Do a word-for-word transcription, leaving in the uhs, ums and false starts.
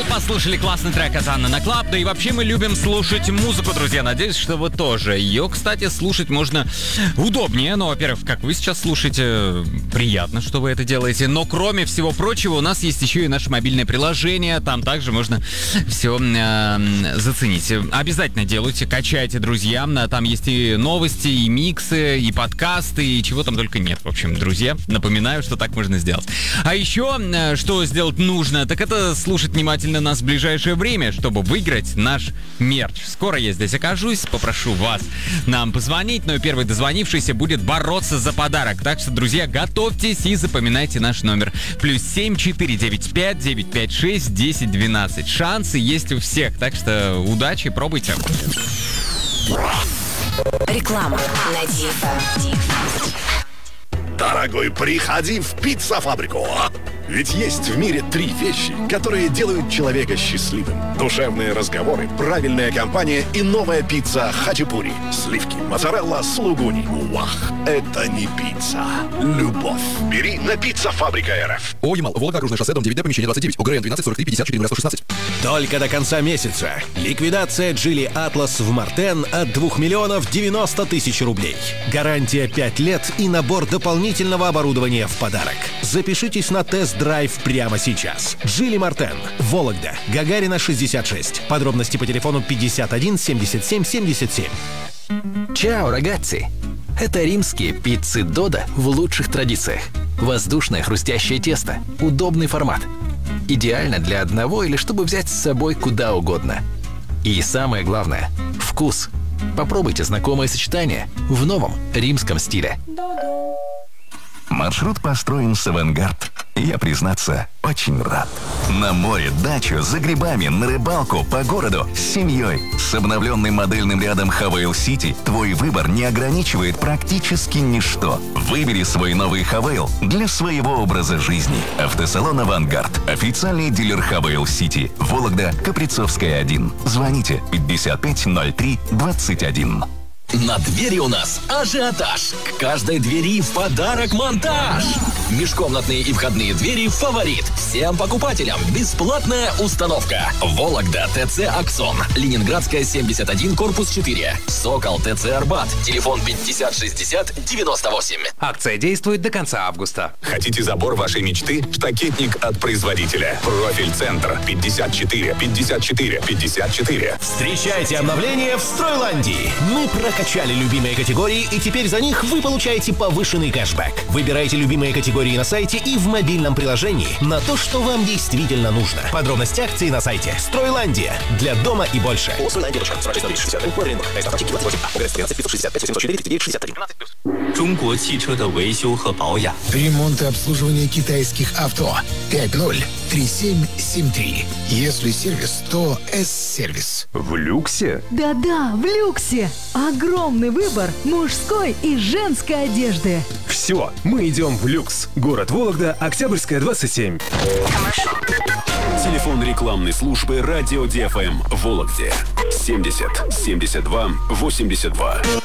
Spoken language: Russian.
Soul. Послушали классный трек от Анны Наклаб. Да и вообще мы любим слушать музыку, друзья. Надеюсь, что вы тоже. Ее, кстати, слушать можно удобнее. Ну, во-первых, как вы сейчас слушаете, приятно, что вы это делаете. Но кроме всего прочего, у нас есть еще и наше мобильное приложение. Там также можно все э, заценить. Обязательно делайте, качайте, друзья. Там есть и новости, и миксы, и подкасты, и чего там только нет. В общем, друзья, напоминаю, что так можно сделать. А еще, э, что сделать нужно, так это слушать внимательно нас в ближайшее время, чтобы выиграть наш мерч. Скоро я здесь окажусь, попрошу вас нам позвонить, но первый дозвонившийся будет бороться за подарок. Так что, друзья, готовьтесь и запоминайте наш номер. Плюс семь четыре девять пять девять пять шесть десять двенадцать. Шансы есть у всех, так что удачи, пробуйте. Реклама на ди эф эм. Дорогой, приходи в пицца-фабрику. Ведь есть в мире три вещи, которые делают человека счастливым. Душевные разговоры, правильная компания и новая пицца хачапури. Сливки, моцарелла, сулугуни. Вах, это не пицца. Любовь. Бери на пицца-фабрика эр эф. О, Ямал, Волга, Окружное шоссе, дом девять Д, помещение двадцать девять, ОГРН двенадцать сорок три пятьдесят четыре сто шестнадцать. Только до конца месяца. Ликвидация Geely Atlas в Мартен от двух миллионов девяносто тысяч рублей. Гарантия пять лет и набор дополнительного оборудования в подарок. Запишитесь на тест-драйв прямо сейчас. Geely Мартен, Вологда, Гагарина шестьдесят шесть. Подробности по телефону пятьдесят один семьдесят семь семьдесят семь. Чао, рагацзи! Это римские пиццы Додо в лучших традициях. Воздушное хрустящее тесто, удобный формат. Идеально для одного или чтобы взять с собой куда угодно. И самое главное – вкус. Попробуйте знакомое сочетание в новом римском стиле. Маршрут построен с «Авангард». Я, признаться, очень рад. На море, дачу, за грибами, на рыбалку, по городу, с семьей. С обновленным модельным рядом Хавейл Сити твой выбор не ограничивает практически ничто. Выбери свой новый Хавейл для своего образа жизни. Автосалон «Авангард». Официальный дилер Хавейл Сити. Вологда, Каприцовская, один. Звоните пятьдесят пять ноль три двадцать один. На двери у нас ажиотаж. К каждой двери в подарок монтаж. Межкомнатные и входные двери «Фаворит». Всем покупателям бесплатная установка. Вологда, ТЦ «Аксон». Ленинградская, семьдесят один, корпус четыре. Сокол, ТЦ «Арбат». Телефон пятьдесят шестьдесят девяносто восемь. Акция действует до конца августа. Хотите забор вашей мечты? Штакетник от производителя. Профиль-центр. пятьдесят четыре пятьдесят четыре пятьдесят четыре. Встречайте обновление в Стройландии. Мы прокачали любимые категории, и теперь за них вы получаете повышенный кэшбэк. Выбирайте любимые категории на сайте и в мобильном приложении на то, что вам действительно нужно. Подробности акции на сайте Стройландия. Для дома и больше. Ремонт и обслуживание китайских авто. пять ноль три семь семь три. Если сервис, то С-сервис. В люксе? Да-да, в люксе. Огромный выбор мужской и женской одежды. Все, мы идем в люкс. Город Вологда, Октябрьская, двадцать семь. Телефон рекламной службы радио ди эф эм в Вологде. семьдесят семьдесят два восемьдесят два.